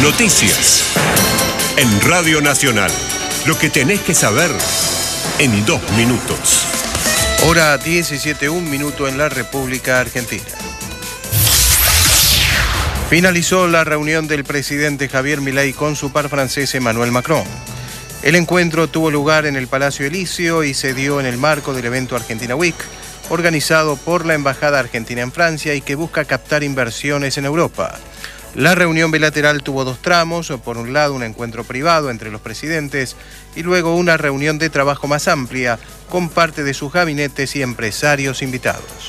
Noticias. En Radio Nacional. Lo que tenés que saber en 2 minutos. Hora 17:01 en la República Argentina. Finalizó la reunión del presidente Javier Milei con su par francés Emmanuel Macron. El encuentro tuvo lugar en el Palacio Elíseo y se dio en el marco del evento Argentina Week, organizado por la Embajada Argentina en Francia y que busca captar inversiones en Europa. La reunión bilateral tuvo 2 tramos, por un lado un encuentro privado entre los presidentes y luego una reunión de trabajo más amplia con parte de sus gabinetes y empresarios invitados.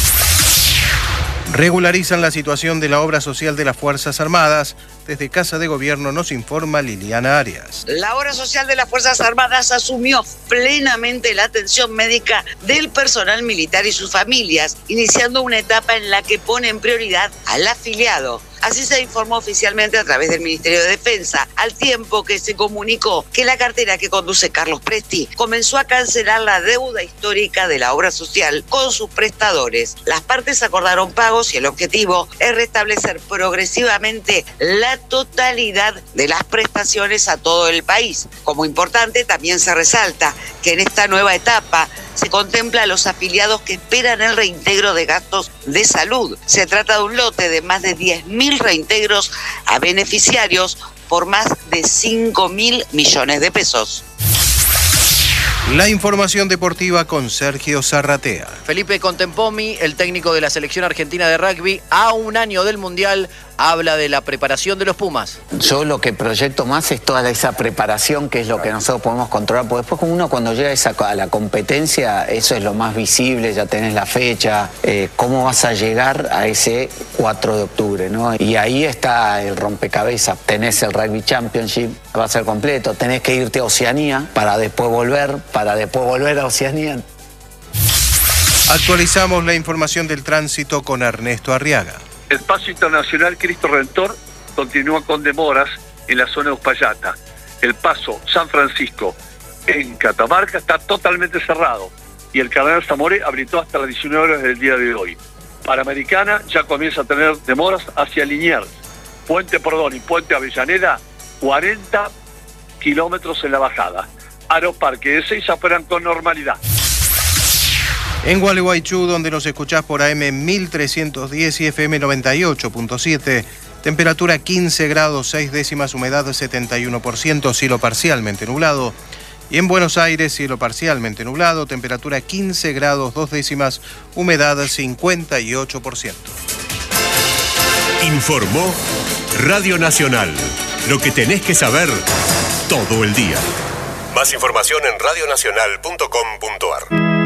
Regularizan la situación de la obra social de las Fuerzas Armadas. Desde Casa de Gobierno nos informa Liliana Arias. La obra social de las Fuerzas Armadas asumió plenamente la atención médica del personal militar y sus familias, iniciando una etapa en la que pone en prioridad al afiliado. Así se informó oficialmente a través del Ministerio de Defensa, al tiempo que se comunicó que la cartera que conduce Carlos Presti comenzó a cancelar la deuda histórica de la obra social con sus prestadores. Las partes acordaron pagos y el objetivo es restablecer progresivamente la totalidad de las prestaciones a todo el país. Como importante, también se resalta que en esta nueva etapa se contempla a los afiliados que esperan el reintegro de gastos de salud. Se trata de un lote de más de 10.000 reintegros a beneficiarios por más de 5.000 millones de pesos. La información deportiva con Sergio Zarratea. Felipe Contempomi, el técnico de la selección argentina de rugby, a un año del Mundial, habla de la preparación de los Pumas. Yo lo que proyecto más es toda esa preparación, que es lo que nosotros podemos controlar, porque después uno cuando llega a la competencia, eso es lo más visible, ya tenés la fecha, cómo vas a llegar a ese 4 de octubre, ¿no? Y ahí está el rompecabezas, tenés el Rugby Championship, va a ser completo, tenés que irte a Oceanía para después volver a Oceanía. Actualizamos la información del tránsito con Ernesto Arriaga. El paso internacional Cristo Redentor continúa con demoras en la zona de Uspallata. El paso San Francisco en Catamarca está totalmente cerrado y el Cardenal Zamoré habilitó hasta las 19 horas del día de hoy. Panamericana ya comienza a tener demoras hacia Liniers. Puente Pordón y Puente Avellaneda, 40 kilómetros en la bajada. Aeroparque de Ezeiza operan con normalidad. En Gualeguaychú, donde nos escuchás por AM 1310 y FM 98.7, temperatura 15 grados 6 décimas, humedad 71%, cielo parcialmente nublado. Y en Buenos Aires, cielo parcialmente nublado, temperatura 15 grados 2 décimas, humedad 58%. Informó Radio Nacional. Lo que tenés que saber todo el día. Más información en radionacional.com.ar.